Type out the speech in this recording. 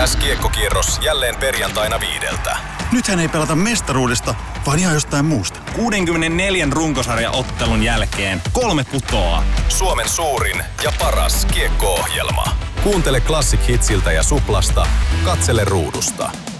S-kiekkokierros jälleen perjantaina 5. Nythän ei pelata mestaruudesta, vaan ihan jostain muusta. 64 runkosarjaottelun jälkeen 3 putoaa. Suomen suurin ja paras kiekko-ohjelma. Kuuntele Classic Hitsiltä ja Suplasta. Katsele ruudusta.